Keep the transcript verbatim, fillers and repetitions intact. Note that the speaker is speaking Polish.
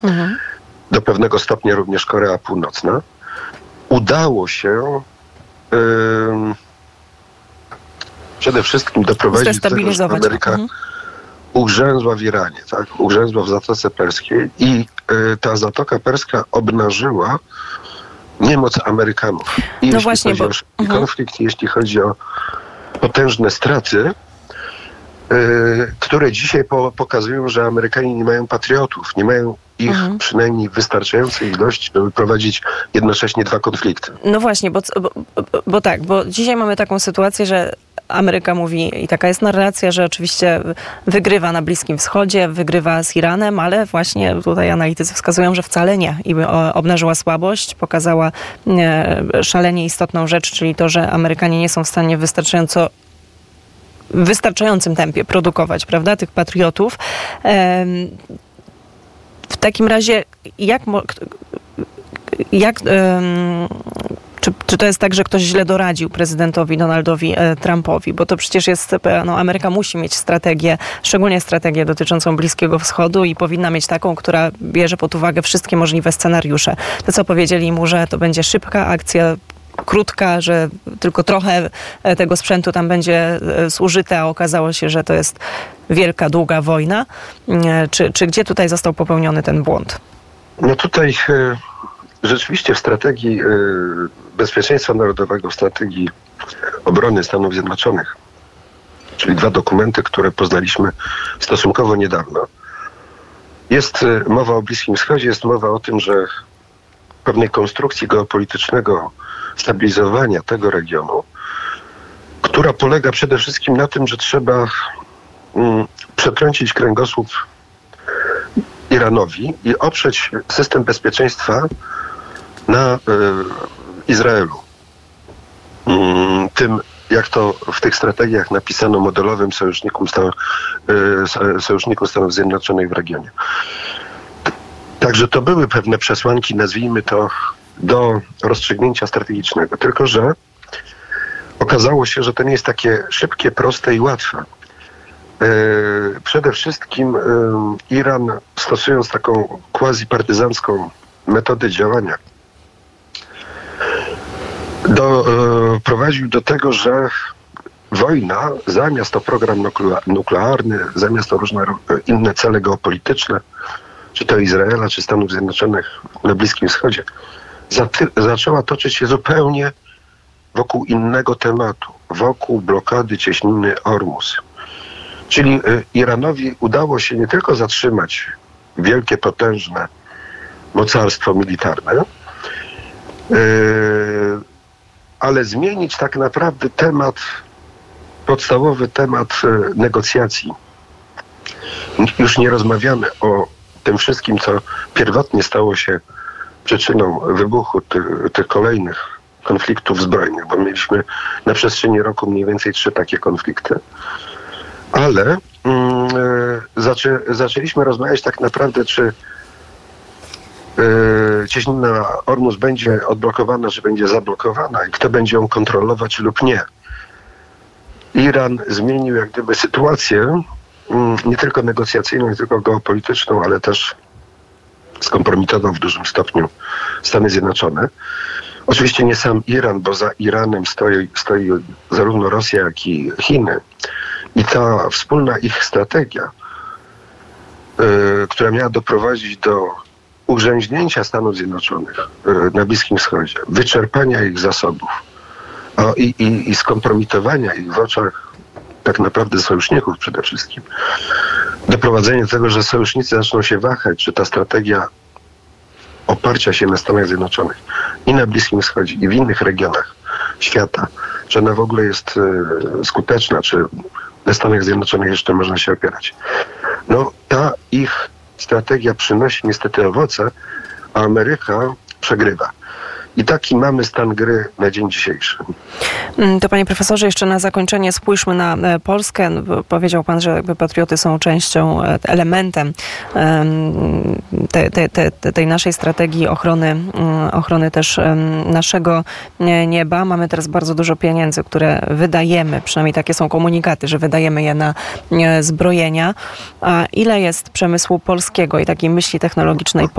mhm. do pewnego stopnia również Korea Północna, udało się yy, przede wszystkim doprowadzić do tego, że Ameryka mhm. ugrzęzła w Iranie, tak? Ugrzęzła w Zatoce Perskiej i yy, ta Zatoka Perska obnażyła niemoc Amerykanów. I no jeśli właśnie, chodzi bo... o szybki mhm. konflikt, jeśli chodzi o potężne straty, yy, które dzisiaj po, pokazują, że Amerykanie nie mają patriotów, nie mają ich mhm. przynajmniej wystarczającej ilości, żeby prowadzić jednocześnie dwa konflikty. No właśnie, bo, bo, bo tak, bo dzisiaj mamy taką sytuację, że Ameryka mówi, i taka jest narracja, że oczywiście wygrywa na Bliskim Wschodzie, wygrywa z Iranem, ale właśnie tutaj analitycy wskazują, że wcale nie. I obnażyła słabość, pokazała szalenie istotną rzecz, czyli to, że Amerykanie nie są w stanie wystarczająco w wystarczającym tempie produkować, prawda, tych patriotów. W takim razie, jak... jak Czy, czy to jest tak, że ktoś źle doradził prezydentowi Donaldowi e, Trumpowi? Bo to przecież jest, no Ameryka musi mieć strategię, szczególnie strategię dotyczącą Bliskiego Wschodu i powinna mieć taką, która bierze pod uwagę wszystkie możliwe scenariusze. To co powiedzieli mu, że to będzie szybka akcja, krótka, że tylko trochę tego sprzętu tam będzie zużyte, a okazało się, że to jest wielka, długa wojna. Czy, czy gdzie tutaj został popełniony ten błąd? No tutaj... Y- Rzeczywiście w strategii bezpieczeństwa narodowego, w strategii obrony Stanów Zjednoczonych, czyli dwa dokumenty, które poznaliśmy stosunkowo niedawno, jest mowa o Bliskim Wschodzie, jest mowa o tym, że pewnej konstrukcji geopolitycznego stabilizowania tego regionu, która polega przede wszystkim na tym, że trzeba mm, przetrącić kręgosłup Iranowi i oprzeć system bezpieczeństwa na y, Izraelu. Mm, tym, jak to w tych strategiach napisano, modelowym sojusznikom, Stan, y, sojusznikom Stanów Zjednoczonych w regionie. Także to były pewne przesłanki, nazwijmy to, do rozstrzygnięcia strategicznego. Tylko że okazało się, że to nie jest takie szybkie, proste i łatwe. Przede wszystkim Iran, stosując taką quasi-partyzancką metodę działania, do, prowadził do tego, że wojna, zamiast to program nuklearny, zamiast to różne inne cele geopolityczne, czy to Izraela, czy Stanów Zjednoczonych na Bliskim Wschodzie, zaty- zaczęła toczyć się zupełnie wokół innego tematu, wokół blokady cieśniny Ormus. Czyli Iranowi udało się nie tylko zatrzymać wielkie, potężne mocarstwo militarne, yy, ale zmienić tak naprawdę temat, podstawowy temat negocjacji. Już nie rozmawiamy o tym wszystkim, co pierwotnie stało się przyczyną wybuchu tych, tych kolejnych konfliktów zbrojnych, bo mieliśmy na przestrzeni roku mniej więcej trzy takie konflikty. Ale mm, zaczę, zaczęliśmy rozmawiać tak naprawdę, czy yy, cieśnina Ormus będzie odblokowana, czy będzie zablokowana i kto będzie ją kontrolować lub nie. Iran zmienił jak gdyby sytuację mm, nie tylko negocjacyjną, nie tylko geopolityczną, ale też skompromitował w dużym stopniu Stany Zjednoczone. Oczywiście nie sam Iran, bo za Iranem stoi, stoi zarówno Rosja, jak i Chiny. I ta wspólna ich strategia, yy, która miała doprowadzić do ugrzęźnięcia Stanów Zjednoczonych yy, na Bliskim Wschodzie, wyczerpania ich zasobów o, i, i, i skompromitowania ich w oczach tak naprawdę sojuszników przede wszystkim, doprowadzenie do tego, że sojusznicy zaczną się wahać, czy ta strategia oparcia się na Stanach Zjednoczonych i na Bliskim Wschodzie, i w innych regionach świata, czy ona w ogóle jest yy, skuteczna, czy na Stanach Zjednoczonych jeszcze można się opierać. No, ta ich strategia przynosi niestety owoce, a Ameryka przegrywa. I taki mamy stan gry na dzień dzisiejszy. To panie profesorze, jeszcze na zakończenie spójrzmy na Polskę. Powiedział pan, że jakby patrioty są częścią, elementem te, te, te, tej naszej strategii ochrony, ochrony też naszego nieba. Mamy teraz bardzo dużo pieniędzy, które wydajemy, przynajmniej takie są komunikaty, że wydajemy je na zbrojenia. A ile jest przemysłu polskiego i takiej myśli technologicznej